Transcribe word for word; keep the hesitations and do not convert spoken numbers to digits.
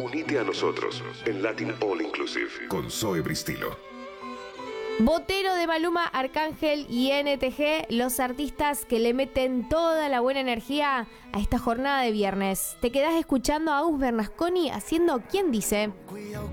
Unite a nosotros en Latin All Inclusive con Zoe Bristilo. Botero de Maluma, Arcángel y N T G, los artistas que le meten toda la buena energía a esta jornada de viernes. Te quedás escuchando a Agus Bernasconi haciendo ¿Quién dice? Cuidado